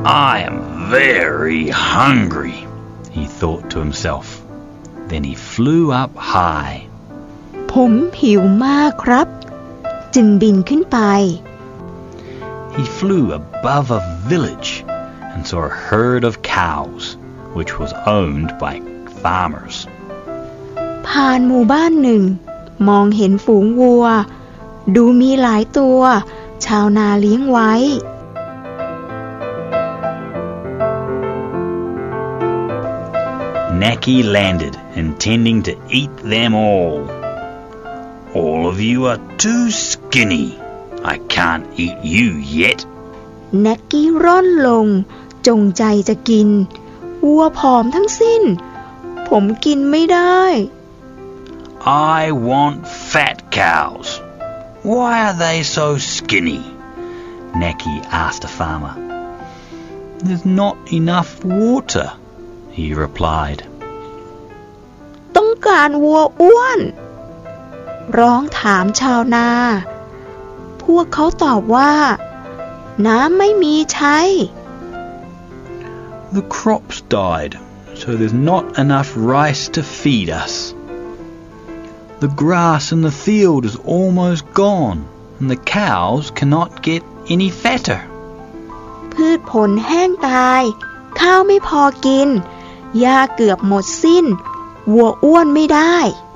I am very hungry, he thought to himself. Then he flew up high. ผมหิวมากครับจึงบินขึ้นไป He flew above a village and saw a herd of cows, which was owned by farmers. ผ่านหมู่บ้านหนึ่งมองเห็นฝูงวัวดูมีหลายตัวชาวนาเลี้ยงไว้ Naki landed, intending to eat them all. All of you are too skinny. I can't eat you yet. แน็กกี้ร่อนลงจงใจจะกินวัวผอมทั้งสิ้นผมกินไม่ได้ I want fat cows. Why are they so skinny? Naki asked a farmer. There's not enough water, he replied. ต้องการวัวอ้วนร้องถามชาวนาพวกเขาตอบว่าน้ำไม่มีใช้ The crops died, so there's not enough rice to feed us. The grass in the field is almost gone, and the cows cannot get any fatter. พืชผลแห้งตายข้าวไม่พอกินหญ้าเกือบหมดสิ้นวัวอ้วนไม่ได้